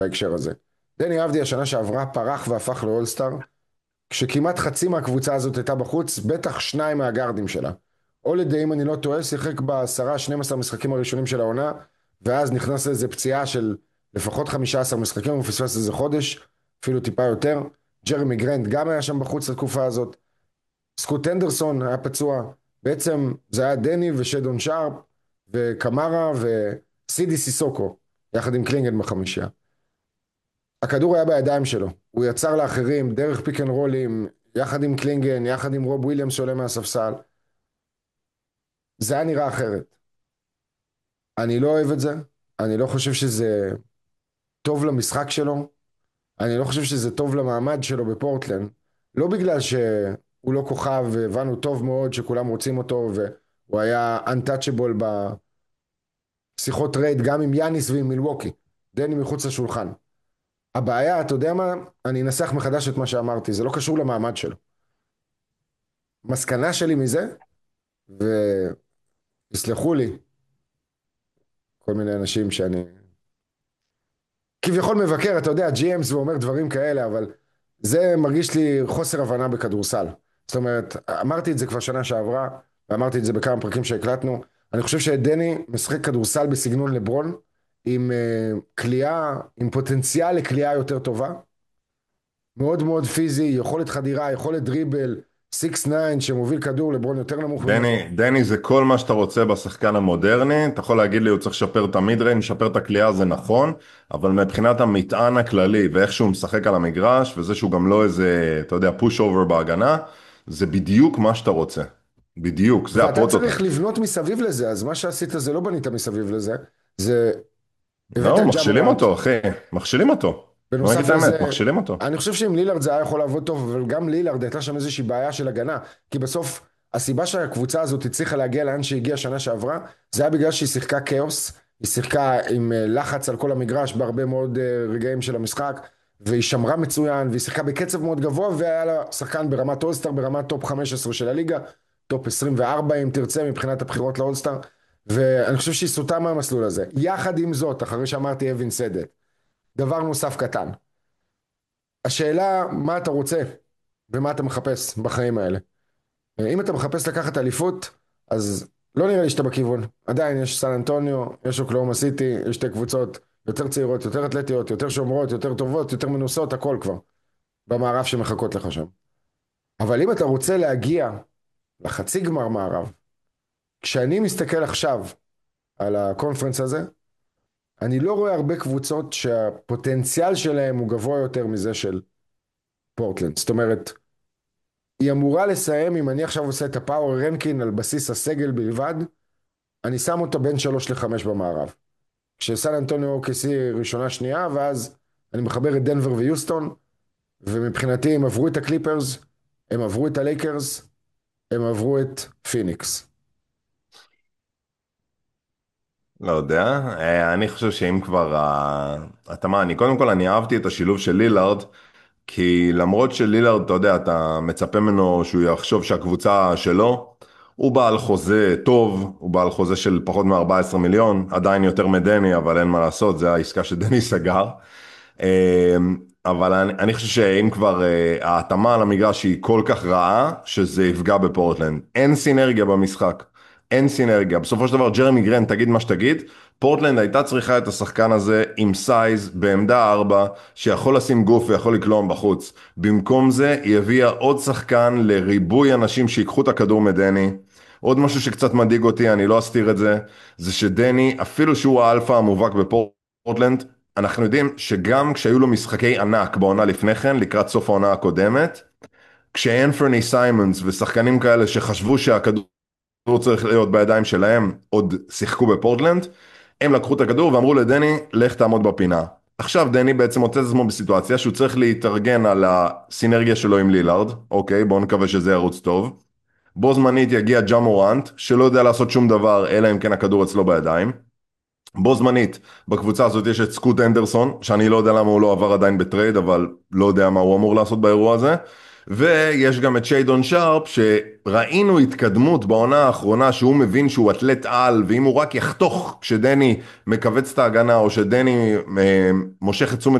בהקשר הזה. דני אבדיה השנה שעברה פרח והפך לאולסטאר, כשכמעט חצי מהקבוצה הזאת הייתה בחוץ, בטח שניים מהגארדים שלה. אולידיי, אם אני לא טועה, שיחק ב10-12 משחקים הראשונים של העונה, ואז נכנס לאיזה פציעה של לפחות 15 משחקים, הוא פספס איזה חודש, אפילו טיפה יותר. ג'רמי גרנט גם היה שם בחוץ לתקופה הזאת. סקוט אנדרסון היה פצוע. בעצם זה היה דני ושדון שרפ, וקמרה וסידי סיסוקו, יחד עם קלינגן בחמישייה. הכדור היה בידיים שלו, הוא יצר לאחרים דרך פיק אנד רולים, יחד עם קלינגן, יחד עם רוב וויליאמס שעולה מהספסל. זה היה נראה אחרת. אני לא אוהב את זה, אני לא חושב שזה טוב למשחק שלו, אני לא חושב שזה טוב למעמד שלו בפורטלנד, לא בגלל שהוא לא כוכב, והבנו טוב מאוד שכולם רוצים אותו, והוא היה untouchable בשיחות רייד, גם עם יאניס ועם מילווקי, דני מחוץ לשולחן. הבעיה, אתה יודע מה? אני אנסח מחדש את מה שאמרתי, זה לא קשור למעמד שלו. מסקנה שלי מזה, ויסלחו לי כל מיני אנשים שאני כביכול מבקר, אתה יודע, GMs ואומר דברים כאלה, אבל זה מרגיש לי חוסר הבנה בכדורסל. זאת אומרת, אמרתי את זה כבר שנה שעברה, ואמרתי את זה בכמה פרקים שהקלטנו. אני חושב שדני משחק כדורסל בסגנון לברון, עם קליעה, עם פוטנציאל לקליעה יותר טובה, מאוד מאוד פיזי, יכולת חדירה, יכולת דריבל, 6-9 שמוביל כדור, לברון יותר נמוך ממנו. דני זה כל מה שאתה רוצה בשחקן המודרני, אתה יכול להגיד לי הוא צריך לשפר את המידריין, לשפר את הקליעה זה נכון, אבל מבחינת המטען הכללי ואיך שהוא משחק על המגרש, וזה שהוא גם לא איזה, אתה יודע, פוש אובר בהגנה, זה בדיוק מה שאתה רוצה, בדיוק, זה ואתה הפרוטוטייפ. צריך לבנות מסביב לזה, אז מה שעשית זה לא בנית מסביב לזה, זה הבאת לא, את ג'ה מכשילים מורנט. אותו אחי, מכשילים אותו, בוא נגיד בנוסף את לזה, האמת, מכשילים אותו. אני חושב שעם לילארד זה היה יכול לעבוד טוב, אבל גם לילארד הייתה שם איזושהי בעיה של הגנה, כי בסוף הסיבה שהקבוצה הזאת הצליחה להגיע לאן שהגיעה שנה שעברה, זה היה בגלל שהיא שיחקה כאוס, היא שיחקה עם לחץ על כל המגרש בהרבה מאוד רגעים של המשחק, והיא שמרה מצוין, והיא שיחקה בקצב מאוד גבוה, והיה לה שחקן ברמת אולסטאר, ברמת טופ 15 של הליגה, טופ 24 אם תרצה מבחינת הבחירות לאולסטאר, ואני חושב שהיא סוטה מהמסלול הזה. יחד עם זאת, אחרי שאמרתי אבין סדט, דבר נוסף קטן. השאלה מה אתה רוצה ומה אתה מחפש בחיים האלה. אם אתה מחפש לקחת אליפות, אז לא נראה לי שאתה בכיוון. עדיין יש סן אנטוניו, יש אוקלאומה סיטי, יש שתי קבוצות יותר צעירות, יותר אתלטיות, יותר שומרות, יותר טובות, יותר מנוסות, הכל כבר במערב שמחכות לך שם. אבל אם אתה רוצה להגיע לחצי גמר מערב, כשאני מסתכל עכשיו על הקונפרנס הזה, אני לא רואה הרבה קבוצות שהפוטנציאל שלהם הוא גבוה יותר מזה של פורטלנד. זאת אומרת, היא אמורה לסיים, אם אני עכשיו עושה את הפאוור רנקין על בסיס הסגל בלבד, אני שם אותו בין 3 ל-5 במערב. כשסן אנטוניו אוקסי ראשונה שנייה, ואז אני מחבר את דנבר ויוסטון, ומבחינתי הם עברו את הקליפרס, הם עברו את הלייקרס, הם עברו את פיניקס. לא יודע, אני חושב שאם כבר, אתה מה, קודם כל אני אהבתי את השילוב של לילארד, כי למרות שלילארד, אתה יודע, אתה מצפה ממנו שהוא יחשוב שהקבוצה שלו, הוא בעל חוזה טוב, הוא בעל חוזה של פחות מ-14 מיליון, עדיין יותר מדני, אבל אין מה לעשות, זה העסקה שדני סגר. אבל אני חושב שאם כבר ההתאמה על המגרש היא כל כך רעה, שזה יפגע בפורטלנד. אין סינרגיה במשחק, אין סינרגיה. בסופו של דבר, ג'רמי גרנט, תגיד מה שתגיד, פורטלנד הייתה צריכה את השחקן הזה עם סייז בעמדה 4, שיכול לשים גוף ויכול לקלום בחוץ. במקום זה, היא הביאה עוד שחקן לריבוי אנשים שיקחו את הכדור מדני. עוד משהו שקצת מדאיג אותי, אני לא אסתיר את זה, זה שדני, אפילו שהוא האלפא המובהק בפורטלנד, אנחנו יודעים שגם כשהיו לו משחקי ענק בעונה לפני כן, לקראת סוף העונה הקודמת, כשאנפרני סיימונס ושחקנים כאלה שחשבו שהכדור צריך להיות בידיים שלהם, עוד שיחקו בפורטלנד, הם לקחו את הכדור ואמרו לדני, לך תעמוד בפינה. עכשיו דני בעצם מוצא את עצמו בסיטואציה שהוא צריך להתארגן על הסינרגיה שלו עם לילארד, אוקיי, בואו נקווה שזה ירוץ טוב. בו זמנית יגיע ג'ה מורנט, שלא יודע לעשות שום דבר, אלא אם כן הכדור אצלו בידיים. בו זמנית, בקבוצה הזאת יש את סקוט אנדרסון, שאני לא יודע למה הוא לא עבר עדיין בטרייד, אבל לא יודע מה הוא אמור לעשות באירוע הזה. ויש גם את שיידון שרפ, שראינו התקדמות בעונה האחרונה, שהוא מבין שהוא אתלט על, ואם הוא רק יחתוך כשדני מכווץ את ההגנה, או שדני מושך את תשומת